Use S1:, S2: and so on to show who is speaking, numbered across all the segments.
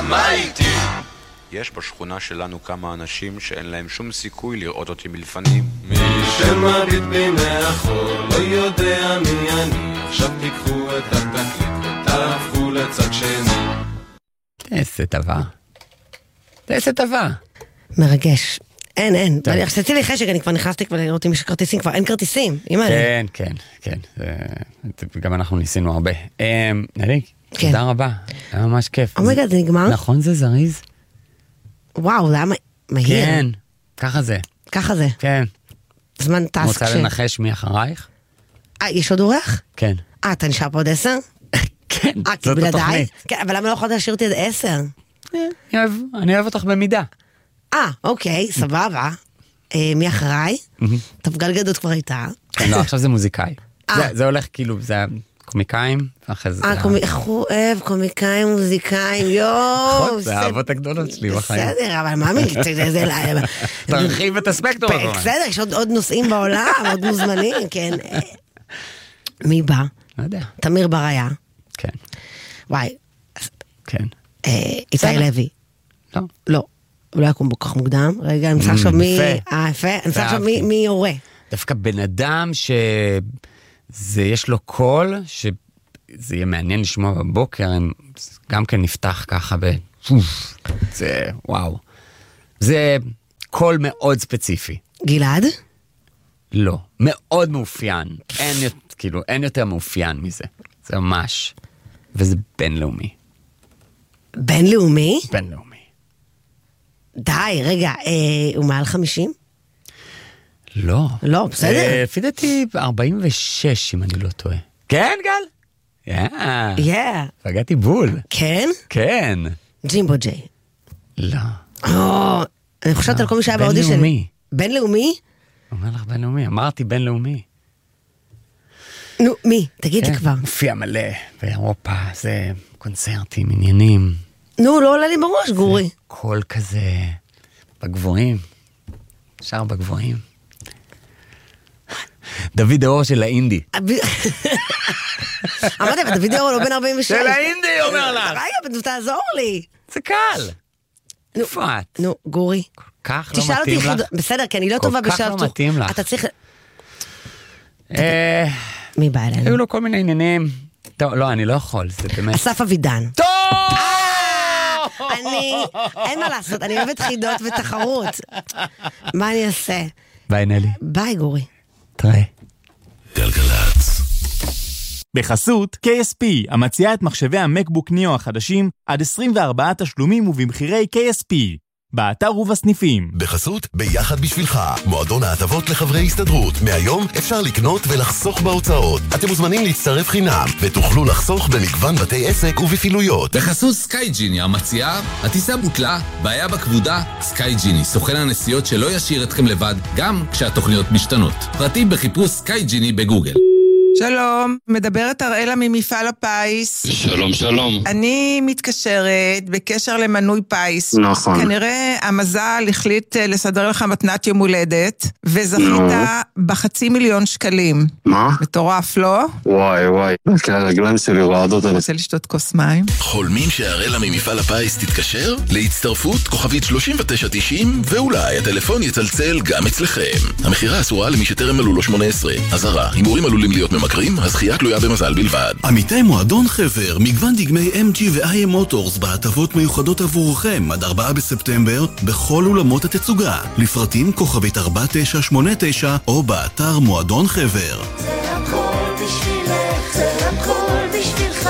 S1: מה איתי?
S2: יש בשכונה שלנו כמה אנשים שאין להם שום סיכוי לראות אותי מלפנים.
S1: מי שמביט בי מאחור לא יודע מי אני. עכשיו תיקחו את התקליט ותהפכו לצד שני.
S3: איזה טבע. איזה טבע.
S4: מרגש. אין. חשבתי לי חשק, אני כבר נכנסתי כבר לראות אם יש כרטיסים, כבר אין כרטיסים.
S3: כן. גם אנחנו ניסינו הרבה. נלי, תודה רבה. היה ממש כיף.
S4: אומייגד, זה נגמר?
S3: נכון, זה זריז.
S4: וואו, זה היה מהיר.
S3: כן, ככה זה. כן.
S4: זמן טסק.
S3: רוצה לנחש מי אחרייך?
S4: יש עוד אורח?
S3: כן.
S4: אתה נשאר פה עוד 10?
S3: כן,
S4: זאת התוכנית. כן, אבל למה לא יכולת להשאיר אותי עד 10?
S3: אני אוהב אותך במידה.
S4: אוקיי, סבבה. מי אחריי? טוב, גלגדות כבר הייתה.
S3: לא, עכשיו זה מוזיקאי. זה הולך כאילו, זה קומיקאים, אחרי זה...
S4: איך הוא אוהב, קומיקאים, מוזיקאים, יואו.
S3: זה האהבות הגדולות שלי בחיים.
S4: בסדר, אבל מה מילי?
S3: תרחיב את הספקטרום.
S4: בסדר, יש עוד נושאים בעולם, עוד מוזמנים, כן. מי בא?
S3: לא יודע.
S4: תמיר בריה.
S3: כן.
S4: וואי.
S3: כן.
S4: איתי לוי. לא. אולי יקום בו כך מוקדם. רגע, אני מצא עכשיו מי... יפה. אני מצא עכשיו מי יורה.
S3: דווקא בן אדם יש לו קול, שזה יהיה מעניין לשמוע בבוקר, גם כן נפתח ככה זה וואו. זה קול מאוד ספציפי.
S4: גלעד?
S3: לא. מאוד מאופיין. אין יותר מאופיין מזה. זה ממש. וזה בינלאומי.
S4: בינלאומי?
S3: בינלאומי.
S4: די, רגע, הוא מעל 50?
S3: לא.
S4: לא, בסדר.
S3: לפי דעתי 46, אם אני לא טועה. כן, גל? פגעתי בול.
S4: כן?
S3: כן.
S4: ג'ימבו ג'יי.
S3: לא.
S4: אני חושבת על כל מי שהיה באודישן.
S3: בינלאומי.
S4: בינלאומי?
S3: אומר לך בינלאומי, אמרתי בינלאומי.
S4: נו, מי? תגיד לי כבר.
S3: מופיע מלא באירופה, זה קונצרטים, עניינים.
S4: נו, לא עולה לי בראש, גורי.
S3: קול כזה, בגבוהים. שר בגבוהים. דוד האור של האינדי.
S4: אמרתי, אבל דוד האור לא בן 46.
S3: של האינדי, אומר לך.
S4: רגע, תעזור לי.
S3: זה קל. איפה את?
S4: נו, גורי.
S3: כך לא מתאים לך?
S4: בסדר, כי אני לא טובה בשלב...
S3: כל כך לא מתאים לך.
S4: אתה צריך... מי בא אלינו?
S3: היו לו כל מיני עניינים. טוב, לא, אני לא יכול, זה באמת...
S4: אסף אבידן.
S3: טוב!
S4: אין מה לעשות, אני אוהבת חידות ותחרות. מה אני אעשה?
S3: ביי נלי.
S4: ביי גורי.
S3: תראה.
S5: גלגלצ.
S6: בחסות KSP, המציעה את מחשבי המקבוק ניאו החדשים עד 24 תשלומים ובמחירי KSP. באתר ובסניפים.
S5: בחסות ביחד בשבילך, מועדון ההטבות לחברי הסתדרות. מהיום אפשר לקנות ולחסוך בהוצאות. אתם מוזמנים להצטרף חינם ותוכלו לחסוך במגוון בתי עסק ובפעילויות.
S7: בחסות סקייג'יני המציעה, הטיסה בוטלה, בעיה בכבודה, סקייג'יני, סוכן הנסיעות שלא ישאיר אתכם לבד גם כשהתוכניות משתנות. פרטים בחיפוש סקייג'יני בגוגל.
S8: שלום, מדברת אראלה ממפעל הפיס.
S9: שלום.
S8: אני מתקשרת בקשר למנוי פיס.
S9: נכון.
S8: כנראה המזל החליט לסדר לך מתנת יום הולדת, וזכית ב500,000 שקלים.
S9: מה?
S8: מטורף, לא?
S9: וואי, כי הרגליים שלי רועדות.
S8: רוצה לשתות כוס מים?
S5: חולמים שאראלה ממפעל הפיס תתקשר? להצטרפות כוכבית 3990, ואולי הטלפון יצלצל גם אצלכם. המחירה אסורה למי שטרם מלאו לו 18. אזהרה, הימורים עלולים להיות ממכרים, הזכייה תלויה במזל בלבד.
S10: עמיתי מועדון חבר, מגוון דגמי MG ו-IM מוטורס בהטבות מיוחדות עבורכם עד 4 בספטמבר בכל אולמות התצוגה. לפרטים כוכבית 4989 או באתר מועדון חבר.
S11: זה הכל בשבילך, זה הכל בשבילך,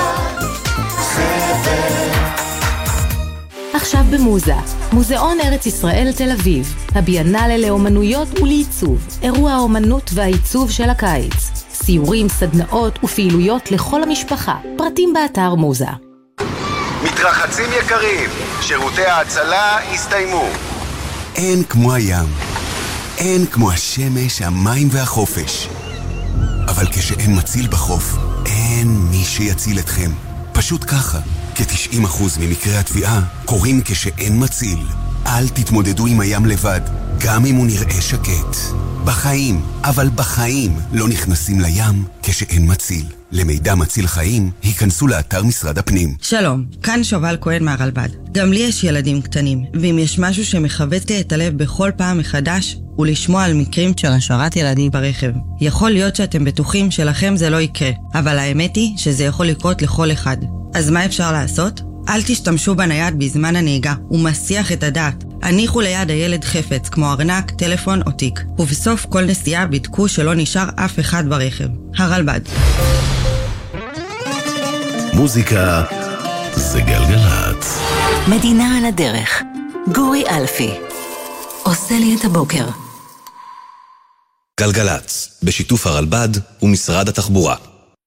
S11: חבר.
S12: עכשיו במוזה, מוזיאון ארץ ישראל תל אביב, הביאנלה לאומנויות ולעיצוב, אירוע האומנות והעיצוב של הקיץ, סיורים, סדנאות ופעילויות לכל המשפחה, פרטים באתר מוזה.
S13: מתרחצים יקרים, שירותי ההצלה הסתיימו.
S14: אין כמו הים, אין כמו השמש, המים והחופש. אבל כשאין מציל בחוף, אין מי שיציל אתכם. פשוט ככה. כ-90% ממקרי התביעה קורים כשאין מציל. אל תתמודדו עם הים לבד, גם אם הוא נראה שקט. בחיים, אבל בחיים לא נכנסים לים כשאין מציל. למידע מציל חיים, היכנסו לאתר משרד הפנים.
S15: שלום, כאן שובל כהן מהרלב"ד. גם לי יש ילדים קטנים, ואם יש משהו שמחווט לי את הלב בכל פעם מחדש, הוא לשמוע על מקרים של השארת ילדים ברכב. יכול להיות שאתם בטוחים שלכם זה לא יקרה, אבל האמת היא שזה יכול לקרות לכל אחד. אז מה אפשר לעשות? אל תשתמשו בנייד בזמן הנהיגה, הוא מסיח את הדעת. הניחו ליד הילד חפץ, כמו ארנק, טלפון או תיק. ובסוף כל נסיעה בדקו שלא נשאר אף אחד ברכב. הרלב"ד.
S5: מוזיקה זה גלגלת.
S12: מדינה על הדרך. גורי אלפי. עושה לי את הבוקר.
S16: גלגלת, בשיתוף הרלב"ד ומשרד התחבורה.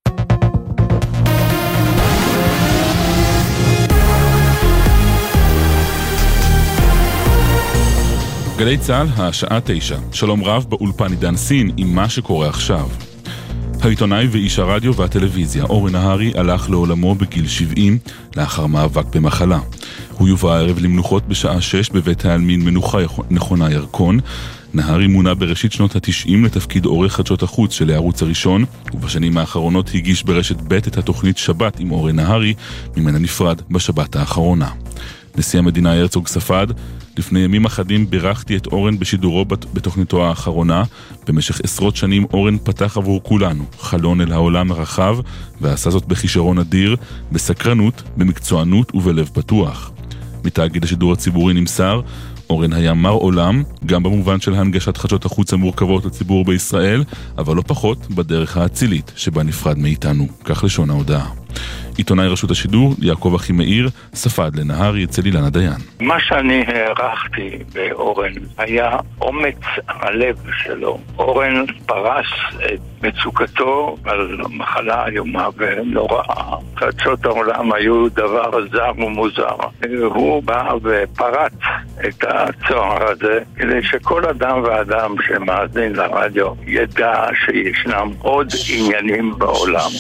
S17: גלי צהל, השעה 9. שלום רב באולפן עידן סין עם מה שקורה עכשיו. העיתונאי ואיש הרדיו והטלוויזיה אורן נהרי הלך לעולמו בגיל 70 לאחר מאבק במחלה. הוא יובא הערב למנוחות בשעה 6 בבית העלמין מנוחה נכונה ירקון. נהרי מונה בראשית שנות ה-90 לתפקיד עורך חדשות החוץ של הערוץ הראשון, ובשנים האחרונות הגיש ברשת ב' את התוכנית שבת עם אורן נהרי, ממנה נפרד בשבת האחרונה. נשיא המדינה הרצוג ספד, לפני ימים אחדים בירכתי את אורן בשידורו בתוכניתו האחרונה. במשך עשרות שנים אורן פתח עבור כולנו חלון אל העולם הרחב, ועשה זאת בכישרון אדיר, בסקרנות, במקצוענות ובלב פתוח. מתאגיד השידור הציבורי נמסר, אורן היה מר עולם, גם במובן של הנגשת חדשות החוץ המורכבות לציבור בישראל, אבל לא פחות בדרך האצילית שבה נפרד מאיתנו. כך לשון ההודעה. עיתונאי רשות השידור, יעקב אחימאיר, ספד לנהרי אצל אילנה דיין.
S18: מה שאני הערכתי באורן היה אומץ הלב שלו. אורן פרס את מצוקתו על מחלה איומה ונוראה. חדשות העולם היו דבר זר ומוזר. הוא בא ופרץ את הצוהר הזה כדי שכל אדם ואדם שמאזין לרדיו ידע שישנם עוד עניינים בעולם.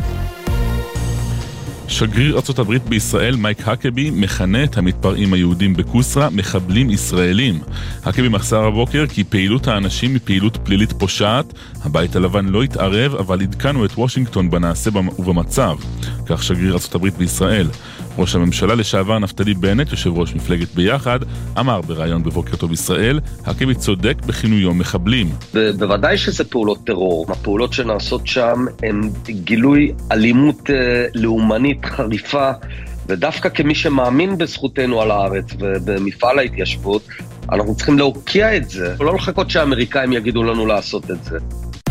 S17: שגריר ארצות הברית בישראל מייק הקבי מכנה את המתפרעים היהודים בקוסרה מחבלים ישראלים. הקבי מחסר הבוקר כי פעילות האנשים היא פעילות פלילית פושעת. הבית הלבן לא התערב, אבל עדכנו את וושינגטון בנעשה ובמצב. כך שגריר ארצות הברית בישראל. ראש הממשלה לשעבר נפתלי בנט, יושב ראש מפלגת ביחד, אמר בראיון בבוקר טוב ישראל, הקבי צודק בכינויו מחבלים.
S19: בוודאי שזה פעולות טרור. הפעולות שנעשות שם הן גילוי אלימות לאומנית חריפה, ודווקא כמי שמאמין בזכותנו על הארץ ובמפעל ההתיישבות, אנחנו צריכים להוקיע את זה, לא לחכות שהאמריקאים יגידו לנו לעשות את זה.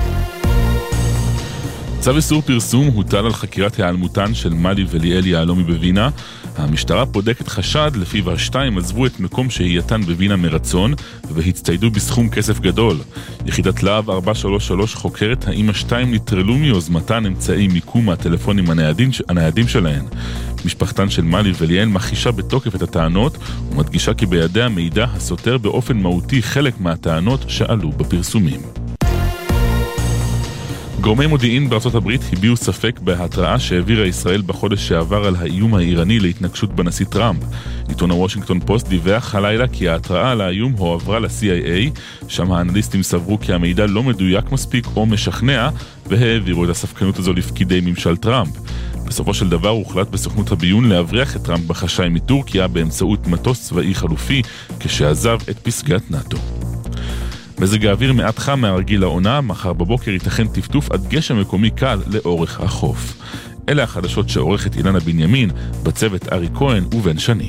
S17: צו איסור פרסום הוטל על חקירת העלמותן של מלי וליאל יהלומי בווינה. המשטרה בודקת חשד לפיו השתיים עזבו את מקום שהייתן בווינה מרצון והצטיידו בסכום כסף גדול. יחידת להב 433 חוקרת האם השתיים נטרלו מיוזמתן אמצעי מיקום מהטלפונים הניידים שלהן. משפחתן של מלי וליאל מכחישה בתוקף את הטענות ומדגישה כי בידיה מידע הסותר באופן מהותי חלק מהטענות שעלו בפרסומים. גורמי מודיעין בארצות הברית הביעו ספק בהתראה שהעבירה ישראל בחודש שעבר על האיום האיראני להתנגשות בנשיא טראמפ. עיתון הוושינגטון פוסט דיווח הלילה כי ההתראה על האיום הועברה ל-CIA, שם האנליסטים סברו כי המידע לא מדויק מספיק או משכנע, והעבירו את הספקנות הזו לפקידי ממשל טראמפ. בסופו של דבר הוחלט בסוכנות הביון להבריח את טראמפ בחשאי מטורקיה באמצעות מטוס צבאי חלופי כשעזב את פסגת נאטו. מזג האוויר מעט חם מהרגיל לעונה, מחר בבוקר ייתכן טפטוף עד גשם מקומי קל לאורך החוף. אלה החדשות שעורכת אילנה בנימין, בצוות ארי כהן ובן שני.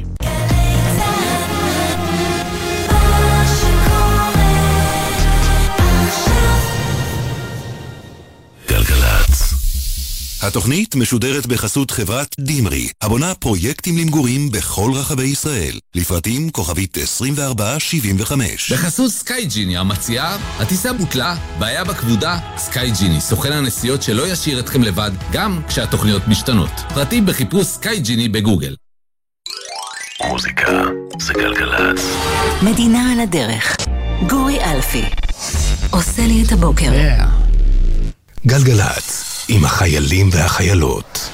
S10: התוכנית משודרת בחסות חברת דימרי, הבונה פרויקטים למגורים בכל רחבי ישראל. לפרטים כוכבית 2475.
S7: בחסות סקאי ג'יני המציעה, הטיסה בוטלה, בעיה בכבודה, סקאי ג'יני, סוכן הנסיעות שלא ישאיר אתכם לבד, גם כשהתוכניות משתנות. פרטים בחיפוש סקאי ג'יני בגוגל.
S5: מוזיקה זה גלגלת.
S12: מדינה על הדרך. גורי אלפי. עושה לי את הבוקר.
S5: גלגלת. עם החיילים והחיילות.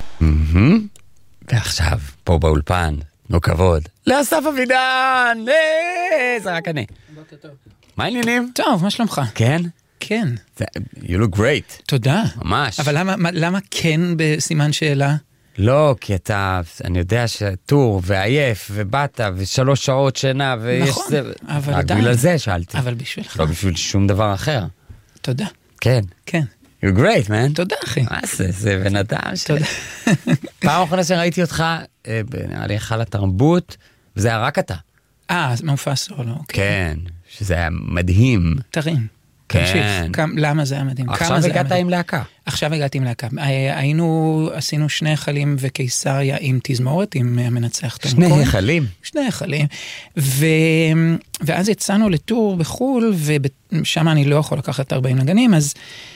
S3: ועכשיו, פה באולפן, נו כבוד, לאסף אבידן! זה רק אני. מה העניינים?
S20: טוב, מה שלומך?
S3: כן?
S20: כן.
S3: You look great.
S20: תודה.
S3: ממש.
S20: אבל למה כן בסימן שאלה?
S3: לא, כי אתה, אני יודע שטור ועייף ובאת ו3 שעות שינה ויש
S20: נכון,
S3: זה.
S20: אבל
S3: רק
S20: עדיין.
S3: בגלל זה שאלתי.
S20: אבל בשבילך.
S3: לא בשביל שום דבר אחר.
S20: תודה.
S3: כן.
S20: כן.
S3: You're great, man.
S20: תודה, אחי.
S3: מה זה בן אדם ש...
S20: תודה.
S3: פעם אחרונה שראיתי אותך, נראה לי היכל התרבות, וזה היה רק אתה.
S20: מופע סולו.
S3: כן, שזה היה מדהים.
S20: תרים.
S3: כן.
S20: למה זה היה מדהים?
S3: עכשיו הגעת עם להקה.
S20: עכשיו הגעתי עם להקה. עשינו 2 היכלים וקיסריה עם תזמורת, עם המנצח תום כהן.
S3: 2 היכלים?
S20: 2 היכלים. ואז יצאנו לטור בחול, ושם אני לא יכול לקחת 40 נגנים, אז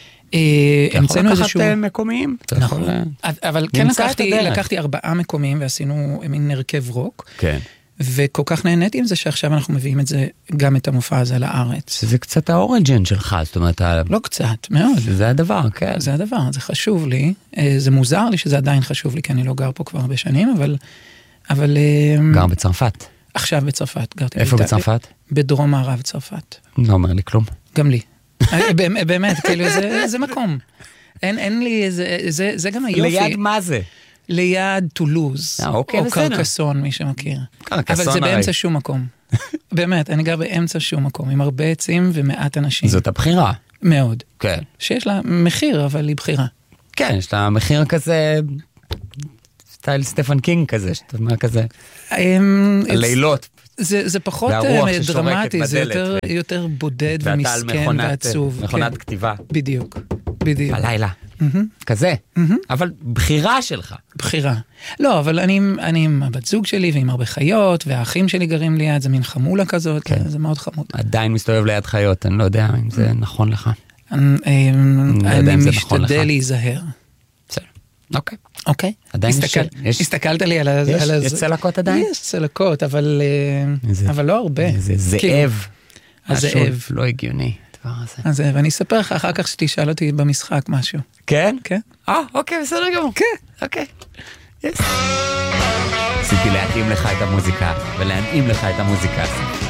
S20: המצאנו איזשהו...
S3: אתה יכול לקחת מקומיים?
S20: נכון. אבל כן לקחתי 4 מקומיים, ועשינו מין הרכב רוק.
S3: כן.
S20: וכל כך נהניתי עם זה שעכשיו אנחנו מביאים את זה, גם את המופע הזה לארץ.
S3: זה קצת האוריג'ן שלך, זאת אומרת...
S20: לא קצת, מאוד.
S3: זה הדבר, כן.
S20: זה הדבר, זה חשוב לי. זה מוזר לי שזה עדיין חשוב לי, כי אני לא גר פה כבר הרבה שנים, אבל...
S3: גר בצרפת.
S20: עכשיו בצרפת, גרתי.
S3: איפה בצרפת?
S20: בדרום מערב צרפת.
S3: לא אומר לי כלום.
S20: גם לי. באמת, כאילו, זה מקום. אין לי, זה גם היופי.
S3: ליד מה זה?
S20: ליד טולוז, או קרקסון, מי שמכיר. אבל זה באמצע שום מקום. באמת, אני גר באמצע שום מקום, עם הרבה עצים ומעט אנשים.
S3: זאת הבחירה.
S20: מאוד.
S3: כן.
S20: שיש לה מחיר, אבל היא בחירה.
S3: כן, יש לה מחיר כזה, סטייל סטפן קינג כזה, שאתה אומר כזה, הלילות.
S20: זה פחות דרמטי, זה יותר בודד ומסכן ועצוב.
S3: מכונת כתיבה.
S20: בדיוק.
S3: בלילה. כזה, אבל בחירה שלך.
S20: בחירה. לא, אבל אני עם הבת זוג שלי ועם הרבה חיות, והאחים שלי גרים ליד, זה מין חמולה כזאת, זה מאוד חמוד.
S3: עדיין מסתובב ליד חיות, אני לא יודע אם זה נכון לך.
S20: אני משתדל להיזהר.
S3: בסדר, אוקיי.
S20: אוקיי. הסתכלת לי על זה.
S3: יש צלקות עדיין?
S20: יש צלקות, אבל לא הרבה.
S3: זה זאב.
S20: הזאב.
S3: לא הגיוני.
S20: אז ואני אספר לך אחר כך שתשאל אותי במשחק משהו.
S3: כן?
S20: כן.
S3: אוקיי, בסדר גמור.
S20: כן.
S3: אוקיי. רציתי להתאים לך את המוזיקה, ולהנעים לך את המוזיקה.